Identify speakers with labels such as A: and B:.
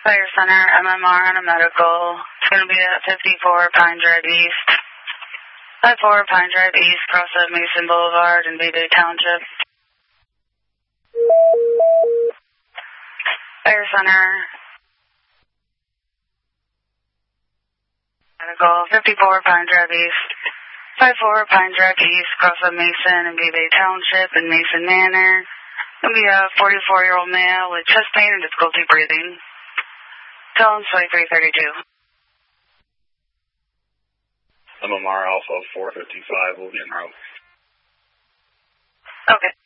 A: Fire Center, MMR on a medical. It's going to be at 54 Pine Drive East. 54 Pine Drive East, cross of Mason Boulevard in Bay Bay Township. Fire Center. Medical, 54 Pine Drive East. 54 Pine Drive East, cross of Mason and Bay Bay Township in Mason Manor. It's going to be a 44-year-old male with chest pain and difficulty breathing. Tell him 2332.
B: MMR Alpha 455 will be en route.
A: Okay.